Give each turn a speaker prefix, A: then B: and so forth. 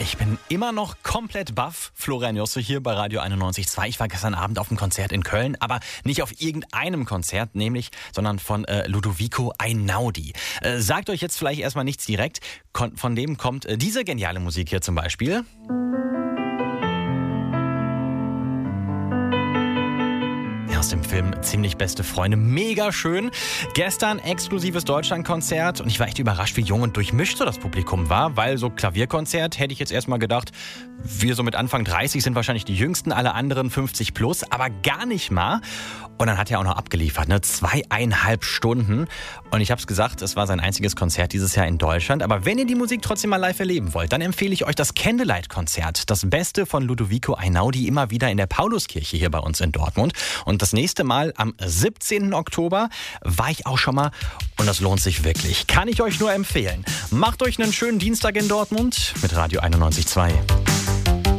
A: Ich bin immer noch komplett baff. Florian Josse hier bei Radio 91.2. Ich war gestern Abend auf einem Konzert in Köln, aber nicht auf irgendeinem Konzert, sondern von Ludovico Einaudi. Sagt euch jetzt vielleicht erstmal nichts direkt. Von dem kommt diese geniale Musik hier zum Beispiel. Aus dem Film Ziemlich beste Freunde. Mega schön. Gestern exklusives Deutschlandkonzert und ich war echt überrascht, wie jung und durchmischt so das Publikum war, weil so Klavierkonzert hätte ich jetzt erstmal gedacht, wir so mit Anfang 30 sind wahrscheinlich die Jüngsten, alle anderen 50 plus, aber gar nicht mal. Und dann hat er auch noch abgeliefert, 2,5 Stunden. Und ich habe es gesagt, es war sein einziges Konzert dieses Jahr in Deutschland. Aber wenn ihr die Musik trotzdem mal live erleben wollt, dann empfehle ich euch das Candlelight-Konzert. Das Beste von Ludovico Einaudi immer wieder in der Pauluskirche hier bei uns in Dortmund. Und das nächste Mal am 17. Oktober war ich auch schon mal und das lohnt sich wirklich. Kann ich euch nur empfehlen. Macht euch einen schönen Dienstag in Dortmund mit Radio 91.2.